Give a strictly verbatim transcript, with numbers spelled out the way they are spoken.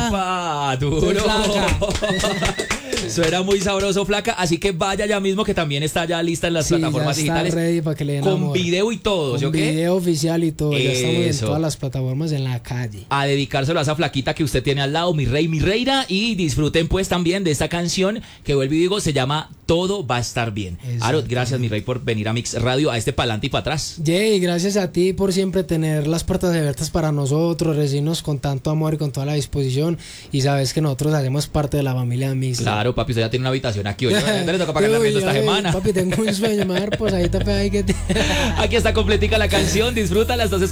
Epa, duro. Soy flaca. Suena muy sabroso, flaca. Así que vaya ya mismo, que también está ya lista en las Sí, plataformas ya está digitales. ready para que le den Con amor. video y todo, Con ¿sí o qué? video oficial y todo. Ya estamos en Eso. todas las plataformas en la calle. A dedicárselo a esa flaquita que usted tiene al lado, mi rey, mi reina. Y disfruten pues también de esta canción que vuelvo y digo, se llama Todo va a estar bien. Exacto. Aaron, gracias, mi rey, por venir a Mix Radio, a este pa'lante y para atrás. Jay, gracias a ti por siempre tener las puertas abiertas para nosotros, recibirnos con tanto amor y con toda la disposición. Y sabes que nosotros hacemos parte de la familia Mix. Claro, papi, usted ya tiene una habitación aquí. Oye, ya le toca pagar la Uy, esta ay, semana. Papi, tengo un sueño, me voy a dar posadita, pe, ahí que te... Aquí está completica la canción, disfrútala, estás